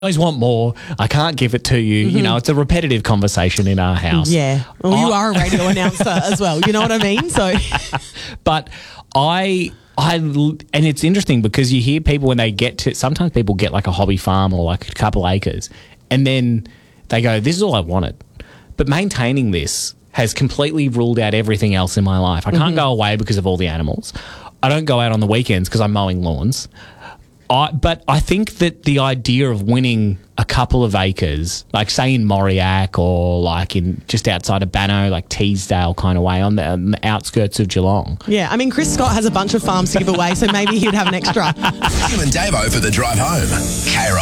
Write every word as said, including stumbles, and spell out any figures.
always want more. I can't give it to you. Mm-hmm. You know, it's a repetitive conversation in our house. Yeah. Well, you I, are a radio announcer as well. You know what I mean? So, but I, I, and it's interesting because you hear people when they get to, sometimes people get like a hobby farm or like a couple acres and then they go, this is all I wanted. But maintaining this has completely ruled out everything else in my life. I can't mm-hmm. go away because of all the animals. I don't go out on the weekends because I'm mowing lawns. I, but I think that the idea of winning a couple of acres, like say in Mauriac or like in just outside of Banno, like Teesdale kind of way on the, on the outskirts of Geelong. Yeah, I mean, Chris Scott has a bunch of farms to give away, so maybe he would have an extra. Tim and Davo for the drive home. K R O